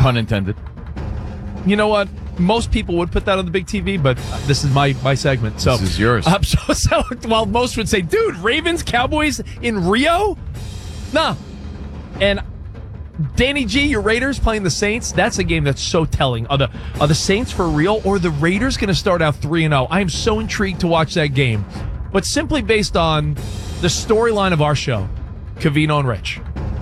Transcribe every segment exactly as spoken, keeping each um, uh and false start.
Pun intended. You know what? Most people would put that on the big T V, but this is my, my segment. So This is yours. Um, so, so, while most would say, dude, Ravens, Cowboys in Rio? Nah. And Danny G, your Raiders playing the Saints, that's a game that's so telling. Are the, are the Saints for real, or are the Raiders going to start out three and oh? I am so intrigued to watch that game. But simply based on the storyline of our show, Covino and Rich,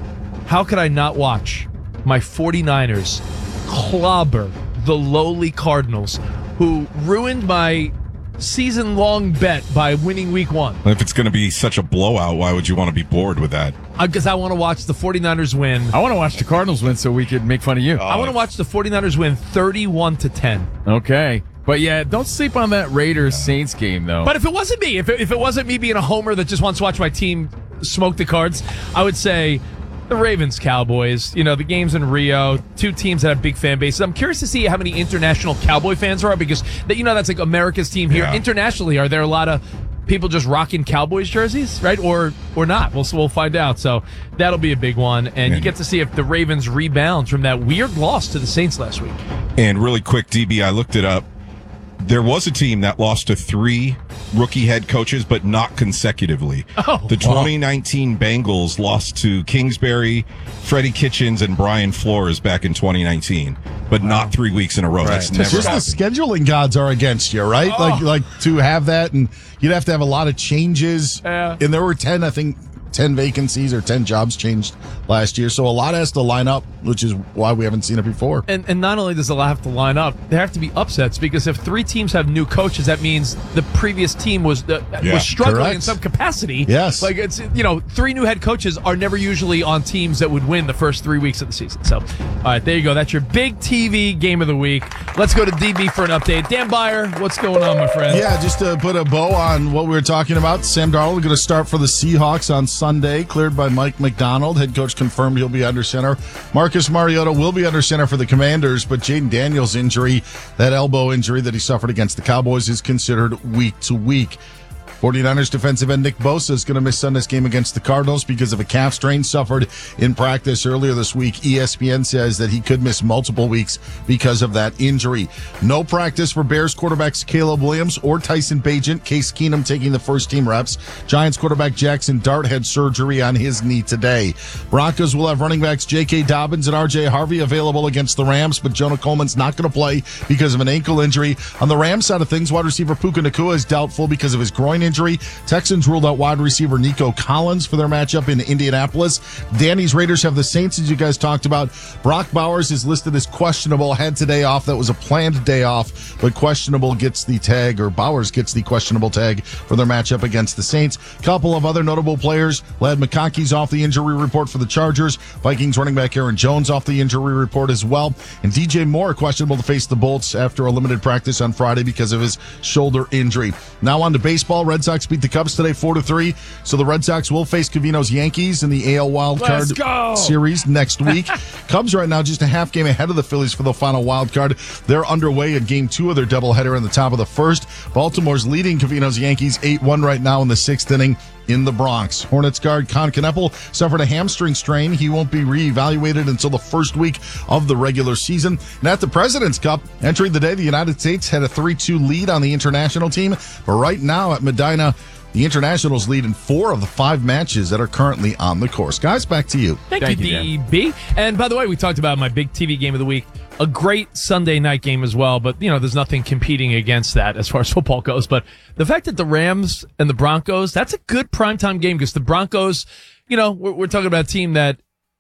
how could I not watch my 49ers clobber the lowly Cardinals, who ruined my season-long bet by winning week one? If it's going to be such a blowout, why would you want to be bored with that? Because I want to watch the 49ers win. I want to watch the Cardinals win so we could make fun of you. I want to watch the 49ers win thirty-one to ten. Okay. But yeah, don't sleep on that Raiders-Saints game, though. But if it wasn't me, if it, if it wasn't me being a homer that just wants to watch my team smoke the cards, I would say the Ravens, Cowboys. You know, the game's in Rio. Two teams that have big fan bases. I'm curious to see how many international Cowboy fans there are, because that, you know, that's like America's team here. Yeah. Internationally, are there a lot of people just rocking Cowboys jerseys, right? Or or not? We'll we'll find out. So that'll be a big one, and Yeah. you get to see if the Ravens rebound from that weird loss to the Saints last week. And really quick, D B, I looked it up. There was a team that lost to three rookie head coaches, but not consecutively. Oh, the twenty nineteen Bengals lost to Kingsbury, Freddie Kitchens, and Brian Flores back in twenty nineteen, but not three weeks in a row. That's never Just happened. the scheduling gods are against you, right? Oh. Like, like to have that, and you'd have to have a lot of changes. Yeah. And there were ten, I think, ten vacancies or ten jobs changed last year. So a lot has to line up, which is why we haven't seen it before. And and not only does a lot have to line up, there have to be upsets, because if three teams have new coaches, that means the previous team was uh, Yeah, was struggling correct. in some capacity. Yes. Like, it's, you know, three new head coaches are never usually on teams that would win the first three weeks of the season. So, all right, there you go. That's your big T V game of the week. Let's go to D B for an update. Dan Byer, what's going on, my friend? Yeah, just to put a bow on what we were talking about, Sam Darnold going to start for the Seahawks on Sunday, cleared by Mike McDonald. Head coach confirmed he'll be under center. Marcus Mariota will be under center for the Commanders, but Jaden Daniels' injury, that elbow injury that he suffered against the Cowboys, is considered week to week. 49ers defensive end Nick Bosa is going to miss Sunday's game against the Cardinals because of a calf strain suffered in practice earlier this week. E S P N says that he could miss multiple weeks because of that injury. No practice for Bears quarterbacks Caleb Williams or Tyson Bagent. Case Keenum taking the first team reps. Giants quarterback Jackson Dart had surgery on his knee today. Broncos will have running backs J K. Dobbins and R J Harvey available against the Rams, but Jonah Coleman's not going to play because of an ankle injury. On the Rams side of things, wide receiver Puka Nacua is doubtful because of his groin injury. Texans ruled out wide receiver Nico Collins for their matchup in Indianapolis. Danny's Raiders have the Saints, as you guys talked about. Brock Bowers is listed as questionable. Had today off. That was a planned day off, but questionable gets the tag, or Bowers gets the questionable tag for their matchup against the Saints. Couple of other notable players. Ladd McConkey's off the injury report for the Chargers. Vikings running back Aaron Jones off the injury report as well. And D J Moore questionable to face the Bolts after a limited practice on Friday because of his shoulder injury. Now on to baseball. Red Sox beat the Cubs today four to three. So the Red Sox will face Covino's Yankees in the A L Wild Let's Card go. Series next week. Cubs right now just a half game ahead of the Phillies for the final wild card. They're underway in game two of their doubleheader in the top of the first. Baltimore's leading Covino's Yankees eight one right now in the sixth inning in the Bronx. Hornets guard Con Kneppel suffered a hamstring strain. He won't be reevaluated until the first week of the regular season. And at the President's Cup, entering the day, the United States had a three two lead on the international team. But right now at Medina, the Internationals lead in four of the five matches that are currently on the course. Guys, back to you. Thank, Thank you, you, D B. And by the way, we talked about my big T V game of the week. A great Sunday night game as well, but, you know, there's nothing competing against that as far as football goes. But the fact that the Rams and the Broncos, that's a good primetime game, because the Broncos, you know, we're, we're talking about a team that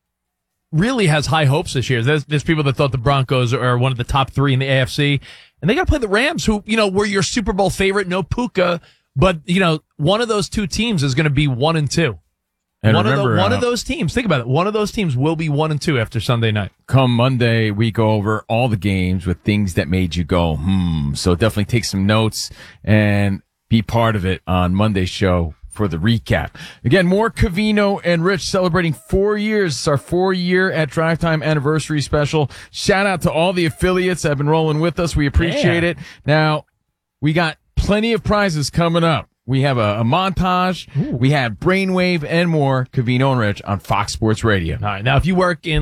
really has high hopes this year. There's, there's people that thought the Broncos are one of the top three in the A F C, and they got to play the Rams, who, you know, were your Super Bowl favorite, no Puka, but, you know, one of those two teams is going to be one and two. And one remember, of the, one uh, of those teams, think about it, one of those teams will be one and two after Sunday night. Come Monday, we go over all the games with things that made you go, hmm. So definitely take some notes and be part of it on Monday's show for the recap. Again, more Covino and Rich celebrating four years. It's our four-year at Drive Time anniversary special. Shout out to all the affiliates that have been rolling with us. We appreciate Yeah. it. Now, we got plenty of prizes coming up. We have a, a montage. Ooh. We have Brainwave and more. Covino and Rich on Fox Sports Radio. All right. Now, if you work in